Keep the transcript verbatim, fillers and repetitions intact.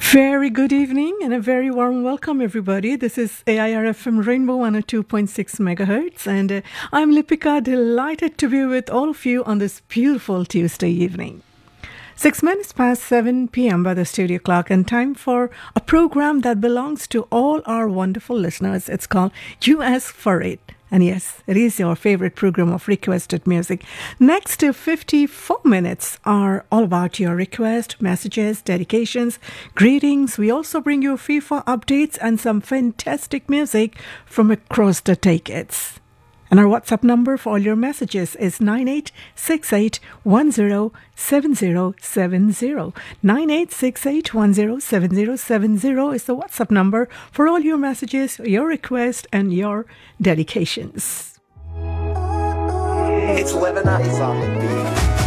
Very good evening and a very warm welcome, everybody. This is A I R F M Rainbow one oh two point six megahertz, and uh, I'm Lipika, delighted to be with all of you on this beautiful Tuesday evening. Six minutes past seven p.m. by the studio clock, and time for a program that belongs to all our wonderful listeners. It's called You Ask For It. And yes, it is your favorite program of requested music. Next fifty-four minutes are all about your request, messages, dedications, greetings. We also bring you FIFA updates and some fantastic music from across the decades. And our WhatsApp number for all your messages is nine eight six eight one zero seven zero seven zero. nine eight six eight one zero seven zero seven zero is the WhatsApp number for all your messages, your requests, and your dedications. It's Lebanon on the beat.